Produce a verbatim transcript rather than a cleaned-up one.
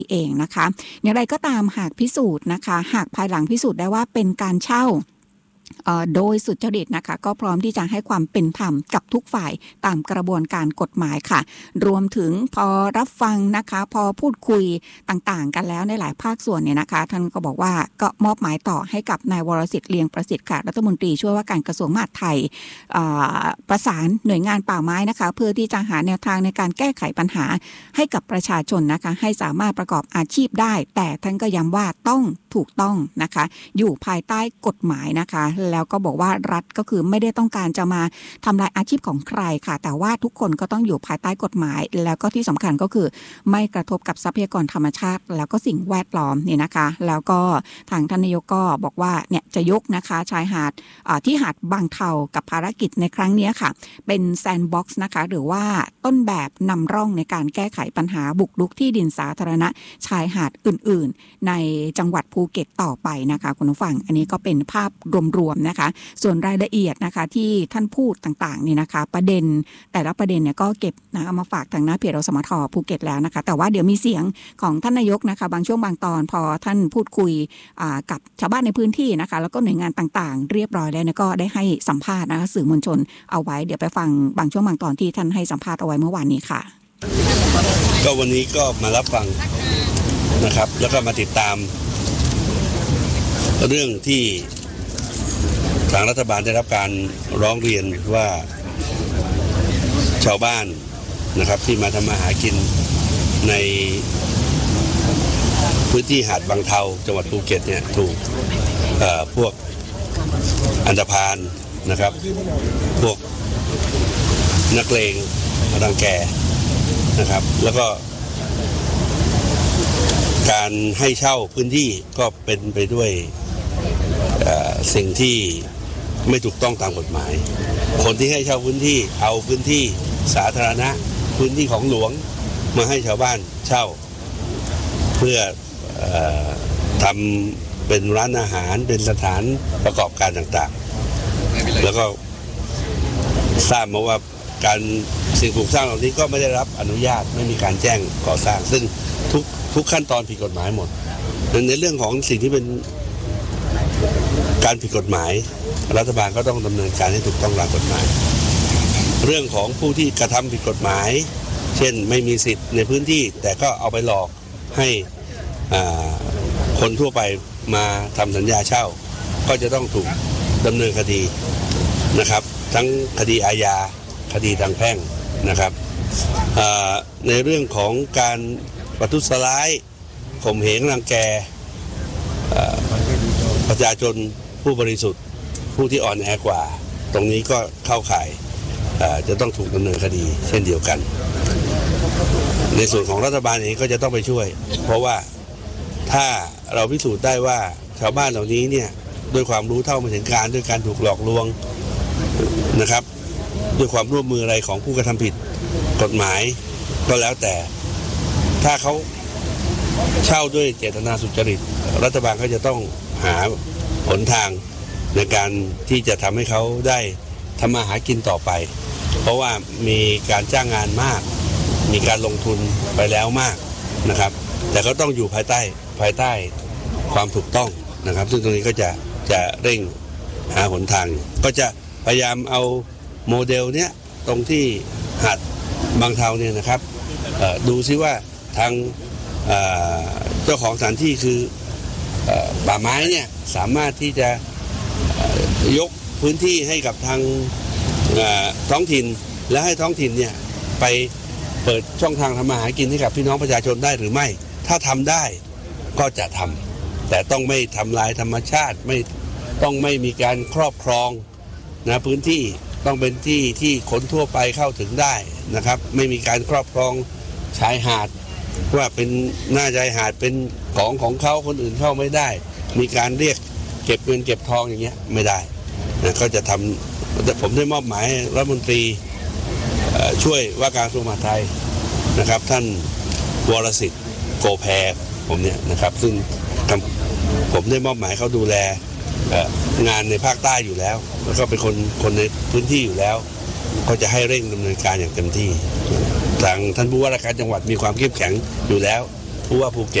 เองนะคะอย่างไรก็ตามหากพิสูจน์นะคะหากภายหลังพิสูจน์ได้ว่าเป็นการเช่าโดยสุจริตนะคะก็พร้อมที่จะให้ความเป็นธรรมกับทุกฝ่ายตามกระบวนการกฎหมายค่ะรวมถึงพอรับฟังนะคะพอพูดคุยต่างๆกันแล้วในหลายภาคส่วนเนี่ยนะคะท่านก็บอกว่าก็มอบหมายต่อให้กับนายวรสิทธิ์เลียงประสิทธิ์ค่ะรัฐมนตรีช่วยว่าการกระทรวงมหาดไทยประสานหน่วยงานป่าไม้นะคะเพื่อที่จะหาแนวทางในการแก้ไขปัญหาให้กับประชาชนนะคะให้สามารถประกอบอาชีพได้แต่ท่านก็ย้ำว่าต้องถูกต้องนะคะอยู่ภายใต้กฎหมายนะคะแล้วก็บอกว่ารัฐก็คือไม่ได้ต้องการจะมาทำลายอาชีพของใครค่ะแต่ว่าทุกคนก็ต้องอยู่ภายใต้กฎหมายแล้วก็ที่สำคัญก็คือไม่กระทบกับทรัพยากรธรรมชาติแล้วก็สิ่งแวดล้อมนี่นะคะแล้วก็ทางท่านนายกก็บอกว่าเนี่ยจะยกนะคะชายหาดที่หาดบางเทากับภารกิจในครั้งนี้ค่ะเป็นแซนด์บ็อกซ์นะคะหรือว่าต้นแบบนำร่องในการแก้ไขปัญหาบุกรุกที่ดินสาธารณะชายหาดอื่นๆในจังหวัดภูเก็ตต่อไปนะคะคุณผู้ฟังอันนี้ก็เป็นภาพรวมๆนะคะส่วนรายละเอียดนะคะที่ท่านพูดต่างๆนี่นะคะประเด็นแต่ละประเด็นเนี่ยก็เก็บนะเอามาฝากทางหน้าเพจเราสมทภูเก็ตแล้วนะคะแต่ว่าเดี๋ยวมีเสียงของท่านนายกนะคะบางช่วงบางตอนพอท่านพูดคุยกับชาวบ้านในพื้นที่นะคะแล้วก็หน่วยงานต่างๆเรียบร้อยแล้วก็ได้ให้สัมภาษณ์นะคะสื่อมวลชนเอาไว้เดี๋ยวไปฟังบางช่วงบางตอนที่ท่านให้สัมภาษณ์เอาไว้เมื่อวานนี้ค่ะก็วันนี้ก็มารับฟังนะครับแล้วก็มาติดตามเรื่องที่ทางรัฐบาลได้รับการร้องเรียนว่าชาวบ้านนะครับที่มาทำมาหากินในพื้นที่หาดบางเทาจังหวัดภูเก็ตเนี่ยถูกพวกอันธพาลนะครับพวกนักเลงรังแกนะครับแล้วก็การให้เช่าพื้นที่ก็เป็นไปด้วยสิ่งที่ไม่ถูกต้องตามกฎหมายคนที่ให้เช่าพื้นที่เอาพื้นที่สาธารณะพื้นที่ของหลวงมาให้ชาวบ้านเช่าเพื่อเอ่อทำเป็นร้านอาหารเป็นสถานประกอบการต่างๆแล้วก็ทราบมาว่าการสิ่งปลูกสร้างเหล่านี้ก็ไม่ได้รับอนุญาตไม่มีการแจ้งก่อสร้างซึ่งทุกทุกขั้นตอนผิดกฎหมายหมดในเรื่องของสิ่งที่เป็นการผิดกฎหมายรัฐบาลก็ต้องดำเนินการให้ถูกต้องตามกฎหมายเรื่องของผู้ที่กระทำผิดกฎหมายเช่นไม่มีสิทธิ์ในพื้นที่แต่ก็เอาไปหลอกให้คนทั่วไปมาทำสัญญาเช่าก็จะต้องถูกดำเนินคดีนะครับทั้งคดีอาญาคดีทางแพ่งนะครับในเรื่องของการประทุษร้ายข่มเหงรังแกประชาชนผู้บริสุทธิ์ผู้ที่อ่อนแอกว่าตรงนี้ก็เข้าข่ายจะต้องถูกดำเนินคดีเช่นเดียวกันในส่วนของรัฐบาลเองก็จะต้องไปช่วยเพราะว่าถ้าเราพิสูจน์ได้ว่าชาวบ้านเหล่านี้เนี่ยด้วยความรู้เท่าไม่ถึงการด้วยการถูกหลอกลวงนะครับด้วยความร่วมมืออะไรของผู้กระทำผิดกฎหมายก็แล้วแต่ถ้าเขาเช่าด้วยเจตนาสุจริตรัฐบาลก็จะต้องหาหนทางในการที่จะทำให้เขาได้ทำมาหากินต่อไปเพราะว่ามีการจ้างงานมากมีการลงทุนไปแล้วมากนะครับแต่ก็ต้องอยู่ภายใต้ภายใต้ความถูกต้องนะครับซึ่งตรงนี้ก็จะจะเร่งหาหนทางก็จะพยายามเอาโมเดลเนี้ยตรงที่หาดบางเทาเนี่ยนะครับดูซิว่าทางเจ้าของสถานที่คือป่าไม้เนี่ยสามารถที่จะยกพื้นที่ให้กับทางท้องถิ่นและให้ท้องถิ่นเนี่ยไปเปิดช่องทางทำมาหากินให้กับพี่น้องประชาชนได้หรือไม่ถ้าทำได้ก็จะทำแต่ต้องไม่ทำลายธรรมชาติไม่ต้องไม่มีการครอบครองนะพื้นที่ต้องเป็นที่ที่คนทั่วไปเข้าถึงได้นะครับไม่มีการครอบครองชายหาดว่าเป็นหน้าชายหาดเป็นของของเขาคนอื่นเข้าไม่ได้มีการเรียกเก็บเงินเก็บทองอย่างเงี้ยไม่ได้นะก็จะทำผมได้มอบหมายรัฐมนตรีช่วยว่าการกระทรวงมหาดไทยนะครับท่านวรสิทธิ์โกแพรผมเนี่ยนะครับซึ่งผมได้มอบหมายเขาดูแลงานในภาคใต้อยู่แล้วแล้วก็เป็นคนคนในพื้นที่อยู่แล้วก็จะให้เร่งดำเนินการอย่างเต็มที่ทางท่านผู้ว่าราชการจังหวัดมีความเข้มแข็งอยู่แล้วผู้ว่าภูเก็ต